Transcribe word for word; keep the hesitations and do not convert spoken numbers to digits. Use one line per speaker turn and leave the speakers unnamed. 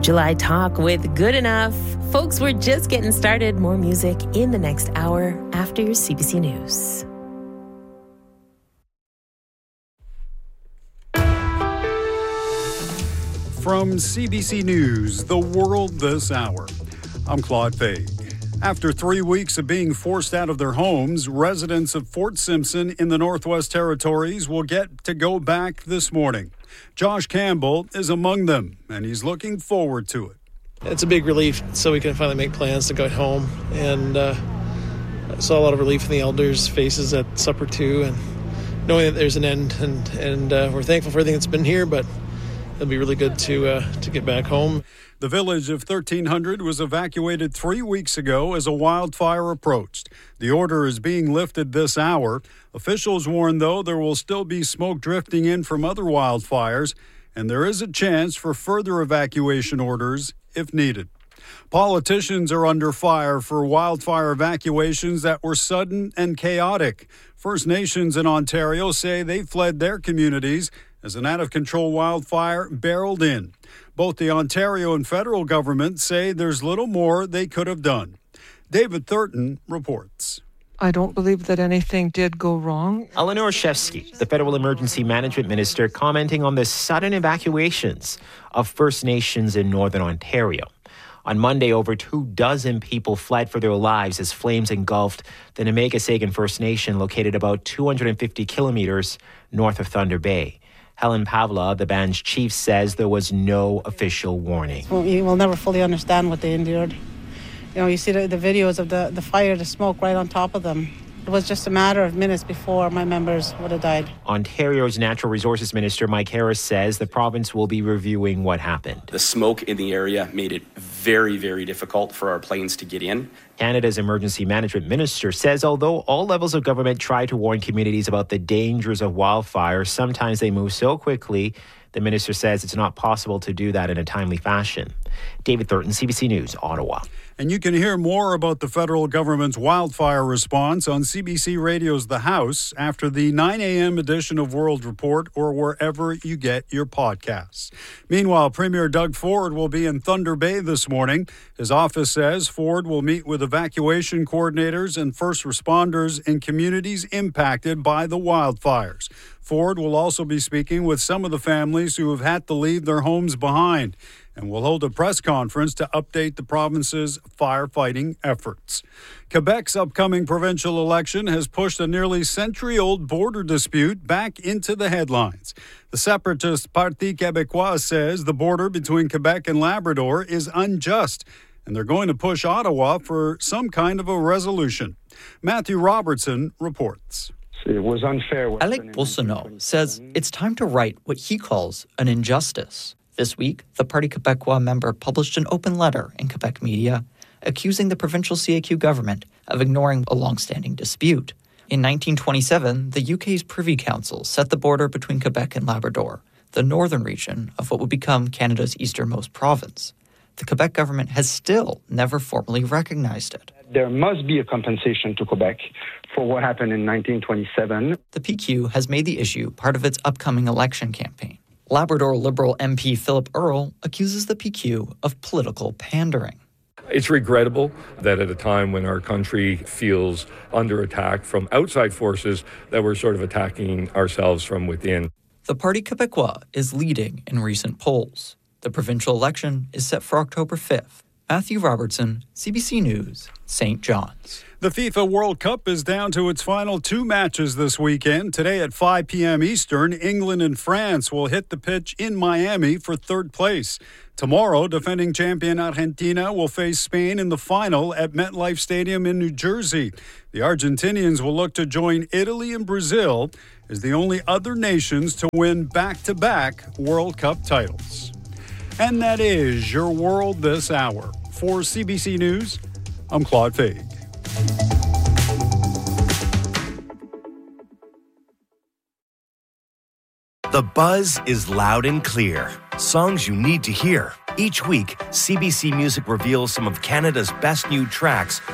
July Talk with Good Enough. Folks, we're just getting started. More music in the next hour after your C B C News.
From C B C News, The World This Hour, I'm Claude Fade. After three weeks of being forced out of their homes, residents of Fort Simpson in the Northwest Territories will get to go back this morning. Josh Campbell is among them, and he's looking forward to it.
It's a big relief, so we can finally make plans to go home. And uh, I saw a lot of relief in the elders' faces at supper, too, and knowing that there's an end. And, and uh, we're thankful for everything that's been here, but it'll be really good to uh, to get back home.
The village of thirteen hundred was evacuated three weeks ago as a wildfire approached. The order is being lifted this hour. Officials warn, though, there will still be smoke drifting in from other wildfires, and there is a chance for further evacuation orders if needed. Politicians are under fire for wildfire evacuations that were sudden and chaotic. First Nations in Ontario say they fled their communities as an out-of-control wildfire barreled in. Both the Ontario and federal government say there's little more they could have done. David Thurton reports.
I don't believe that anything did go wrong.
Eleanor Shevsky, the federal emergency management minister, commenting on the sudden evacuations of First Nations in Northern Ontario. On Monday, over two dozen people fled for their lives as flames engulfed the Nemaga-Sagan First Nation, located about two hundred fifty kilometers north of Thunder Bay. Helen Pavla, the band's chief, says there was no official warning.
Well, you will never fully understand what they endured. You know, you see the, the videos of the, the fire, the smoke right on top of them. It was just a matter of minutes before my members would have died.
Ontario's Natural Resources Minister Mike Harris says the province will be reviewing what happened.
The smoke in the area made it very, very difficult for our planes to get in.
Canada's Emergency Management Minister says although all levels of government try to warn communities about the dangers of wildfires, sometimes they move so quickly. The minister says it's not possible to do that in a timely fashion. David Thurton, C B C News, Ottawa.
And you can hear more about the federal government's wildfire response on C B C Radio's The House after the nine a.m. edition of World Report or wherever you get your podcasts. Meanwhile, Premier Doug Ford will be in Thunder Bay this morning. His office says Ford will meet with evacuation coordinators and first responders in communities impacted by the wildfires. Ford will also be speaking with some of the families who have had to leave their homes behind and will hold a press conference to update the province's firefighting efforts. Quebec's upcoming provincial election has pushed a nearly century-old border dispute back into the headlines. The separatist Parti Québécois says the border between Quebec and Labrador is unjust, and they're going to push Ottawa for some kind of a resolution. Matthew Robertson reports.
It was unfair.
Alec Boissonnault says it's time to right what he calls an injustice. This week, the Parti Québécois member published an open letter in Quebec media accusing the provincial C A Q government of ignoring a long-standing dispute. In nineteen twenty-seven, the U K's Privy Council set the border between Quebec and Labrador, the northern region of what would become Canada's easternmost province. The Quebec government has still never formally recognized it.
There must be a compensation to Quebec for what happened in nineteen twenty-seven.
The P Q has made the issue part of its upcoming election campaign. Labrador Liberal M P Philip Earle accuses the P Q of political pandering.
It's regrettable that at a time when our country feels under attack from outside forces, that we're sort of attacking ourselves from within.
The Parti Québécois is leading in recent polls. The provincial election is set for October fifth. Matthew Robertson, C B C News, Saint John's.
The FIFA World Cup is down to its final two matches this weekend. Today at five p.m. Eastern, England and France will hit the pitch in Miami for third place. Tomorrow, defending champion Argentina will face Spain in the final at MetLife Stadium in New Jersey. The Argentinians will look to join Italy and Brazil as the only other nations to win back-to-back World Cup titles. And that is your World This Hour. For C B C News, I'm Claude Fade.
The buzz is loud and clear. Songs you need to hear. Each week, C B C Music reveals some of Canada's best new tracks